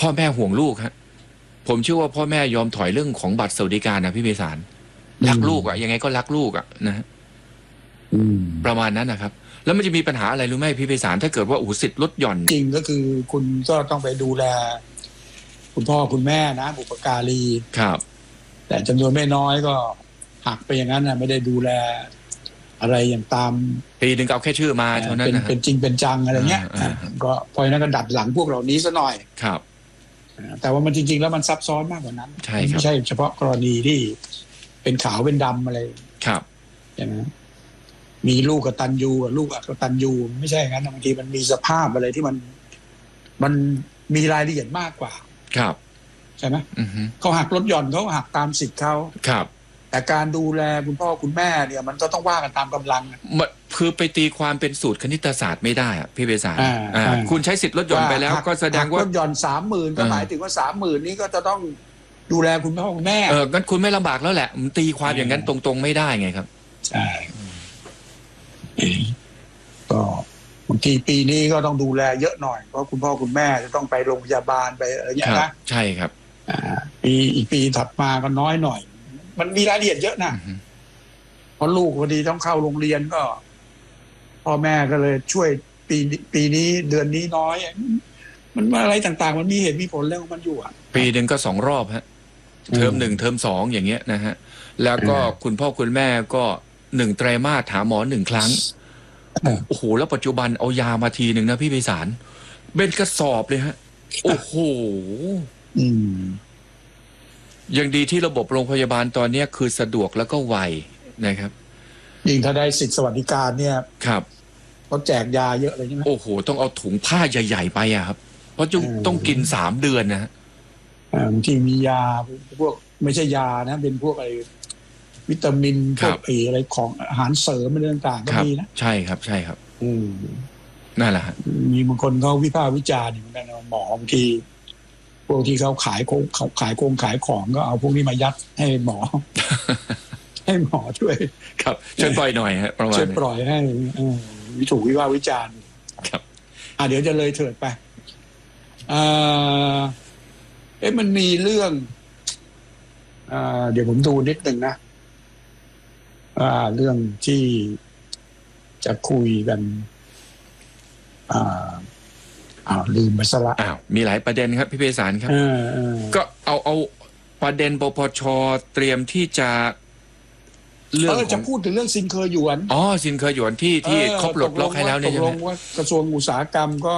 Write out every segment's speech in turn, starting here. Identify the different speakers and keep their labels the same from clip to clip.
Speaker 1: พ่อแม่ห่วงลูกฮะผมเชื่อว่าพ่อแม่ยอมถอยเรื่องของบัตรสวัสดิการนะพี่เบสารรักลูกยังไงก็รักลูกนะฮะประมาณนั้นนะครับแล้วมันจะมีปัญหาอะไรรู้ไหมพี่เบสารถ้าเกิดว่าสิทธิ์ลดหย่อน
Speaker 2: จริงก็คือคุณก็ต้องไปดูแลคุณพ่อคุณแม่นะบุปการี
Speaker 1: ครับ
Speaker 2: แต่จำนวนไม่น้อยก็หักไปอย่างนั้นนะไม่ได้ดูแลอะไรอย่างตาม
Speaker 1: ปีหนึ่งเอาแค่ชื่อมาเท่านั้นนะ
Speaker 2: เป็นจริงเป็นจังอะไรเงี้ยก็พอนั้นก็ดัดหลังพวกเหล่านี้ซะหน่อย
Speaker 1: ครับ
Speaker 2: แต่ว่ามันจริงๆแล้วมันซับซ้อนมากกว่านั้น
Speaker 1: ไม่
Speaker 2: ใช่เฉพาะกรณีที่เป็นขาวเป็นดำอะไร
Speaker 1: ครับ
Speaker 2: อย่างนั้นมีลูกกตัญญูลูกอกตัญญูไม่ใช่อย่างนั้นบางทีมันมีสภาพอะไรที่มันมีรายละเอียดมากกว่า
Speaker 1: ครับ
Speaker 2: ใช่ไหมเขาหักลดหย่อนเขาหักตามสิทธิ์เขา
Speaker 1: ครับ
Speaker 2: แต่การดูแลคุณพ่อคุณแม่เนี่ยมันก็ต้องว่ากันตามกำลัง
Speaker 1: คือไปตีความเป็นสูตรคณิตศาสตร์ไม่ได้พี่เบสารคุณใช้สิทธิ์ลดหย่อนไปแล้วก็แสดงว่า
Speaker 2: ลดหย่อน 30,000 ก็หมายถึงว่า 30,000 นี้ก็จะต้องดูแลคุณพ่อคุณแม่
Speaker 1: งั้นคุณไม่ลำบากแล้วแหละตีความอย่างนั้นตรงๆไม่ได้ไงครับ
Speaker 2: ใช่ก็บางทีปีนี้ก็ต้องดูแลเยอะหน่อยเพราะคุณพ่อคุณแม่จะต้องไปโรงพยาบาลไปอะไรอย่างเงี้ยนะ
Speaker 1: ใช่ครับ
Speaker 2: อีกปีถัดมาก็น้อยหน่อยมันมีรายละเอียดเยอะนะเพราะลูกพอดีต้องเข้าโรงเรียนก็พ่อแม่ก็เลยช่วยปีนี้เดือนนี้น้อยมันอะไรต่างๆมันมีเหตุมีผลเรื่องของมันอยู่
Speaker 1: ปีหนึ่งก็2 รอบฮะเทอม 1เทอม 2อย่างเงี้ยนะฮะแล้วก็คุณพ่อคุณแม่ก็1 ไตรมาสหาหมอ1 ครั้งโอ้โหแล้วปัจจุบันเอายามาทีหนึ่งนะพี่ไพศาลเป็นกระสอบเลยฮะโอ้โหยังดีที่ระบบโรงพยาบาลตอนนี้คือสะดวกแล้วก็ไวนะครับ
Speaker 2: ยิ่งถ้าได้สิทธิสวัสดิการเนี่ย
Speaker 1: ครับ
Speaker 2: เขาแจกยาเยอะเลยใช่ไหม
Speaker 1: โอ้โหต้องเอาถุงผ้าใหญ่ๆไปครับเพราะต้องกิน3 เดือนนะ
Speaker 2: บางทีมียาพวกไม่ใช่ยานะเป็นพวกอะไรวิตามินพวกอะไรของอาหารเสริมอะไรต่างๆก็มีนะ
Speaker 1: ใช่ครับใช่ครับนั่นแหละ
Speaker 2: มีบางคนเขาวิพากษ์วิจารณ์เหมือนกันหมอบางทีพวกที่เขาขายของก็เอาพวกนี้มายัดให้หมอช่วย
Speaker 1: ครับช่วยปล่อยหน่อยฮะประมาณ
Speaker 2: ช่วยปล่อยให้ถูกวิพากษ์วิจารณ์
Speaker 1: ครับ
Speaker 2: เดี๋ยวจะเลยเถิดไปมันมีเรื่องเดี๋ยวผมดูนิดหนึ่งนะเรื่องที่จะคุยกันลืมไปซะละ
Speaker 1: มีหลายประเด็นครับพี่เภสันครับก็เอาประเด็นปปช.เตรียมที่จะ
Speaker 2: เรื่องจะพูดถึงเรื่องซินเคอร์หยวน
Speaker 1: ซินเคอร์หยวนที่เขาปลดล็อกให้แล้วเนี่ย
Speaker 2: ตกลงว่ากระทรวงอุตสาหกรรมก็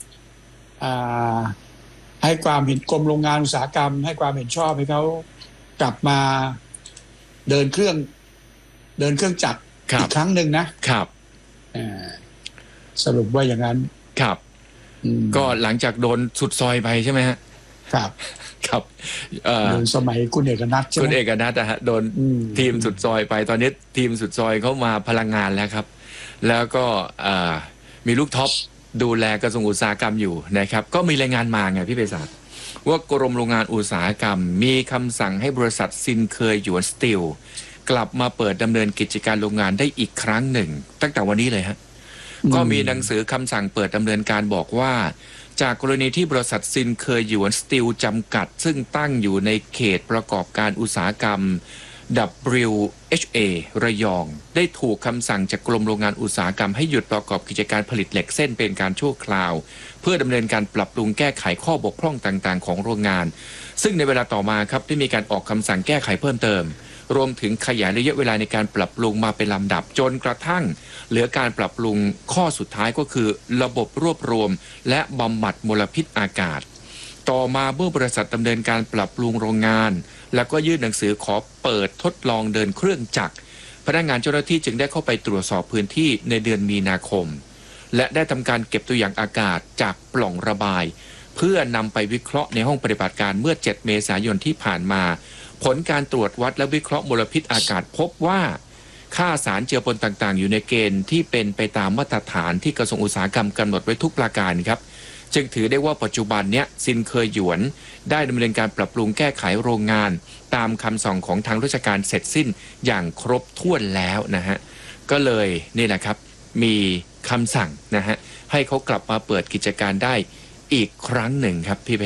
Speaker 2: ให้ความเห็นกรมโรงงานอุตสาหกรรมให้ความเห็นชอบให้เขากลับมาเดินเครื่องจักรอีกครั้งหนึ่ง
Speaker 1: นะครับ
Speaker 2: สรุปว่าอย่างนั้น
Speaker 1: ครับก็หลังจากโดนสุดซอยไปใช่ไหมฮะ
Speaker 2: ครับโดนสมัยคุณเอกนัทใช่ไหม
Speaker 1: คุณเอกนัทฮะโดนทีมสุดซอยไปตอนนี้ทีมสุดซอยเขามาพลังงานแล้วครับแล้วก็มีลูกท็อปดูแลกระทรวงอุตสาหกรรมอยู่นะครับก็มีรายงานมาไงพี่เภสัชว่ากรมโรงงานอุตสาหกรรมมีคำสั่งให้บริษัทซินเคอร์หยวนสตีลกลับมาเปิดดำเนินกิจการโรงงานได้อีกครั้งหนึ่งตั้งแต่วันนี้เลยฮะก็มีหนังสือคำสั่งเปิดดำเนินการบอกว่าจากกรณีที่บริษัทซินเคอร์หยวนสตีลจำกัดซึ่งตั้งอยู่ในเขตประกอบการอุตสาหกรรม WHA ระยองได้ถูกคำสั่งจากกรมโรงงานอุตสาหกรรมให้หยุดประกอบกิจการผลิตเหล็กเส้นเป็นการชั่วคราวเพื่อดำเนินการปรับปรุงแก้ไขข้อบกพร่องต่างๆของโรงงานซึ่งในเวลาต่อมาครับได้มีการออกคำสั่งแก้ไขเพิ่มเติมรวมถึงขยายระยะเวลาในการปรับปรุงมาเป็นลำดับจนกระทั่งเหลือการปรับปรุงข้อสุดท้ายก็คือระบบรวบรวมและบำบัดมลพิษอากาศต่อมาเมื่อบริษัทดำเนินการปรับปรุงโรงงานแล้วก็ยื่นหนังสือขอเปิดทดลองเดินเครื่องจักรพนักงานเจ้าหน้าที่จึงได้เข้าไปตรวจสอบพื้นที่ในเดือนมีนาคมและได้ทำการเก็บตัวอย่างอากาศจากปล่องระบายเพื่อนำไปวิเคราะห์ในห้องปฏิบัติการเมื่อ7 เมษายนที่ผ่านมาผลการตรวจวัดและวิเคราะห์มลพิษอากาศพบว่าค่าสารเจือปนต่างๆอยู่ในเกณฑ์ที่เป็นไปตามมาตรฐานที่กระทรวงอุตสาหกรรมกำหนดไว้ทุกประการครับจึงถือได้ว่าปัจจุบันเนี้ยซินเคอร์หยวนได้ดำเนินการปรับปรุงแก้ไขโรงงานตามคำสั่งของทางราชการเสร็จสิ้นอย่างครบถ้วนแล้วนะฮะก็เลยนี่แหละครับมีคำสั่งนะฮะให้เขากลับมาเปิดกิจการได้อีกครั้งหนึ่งครับพี่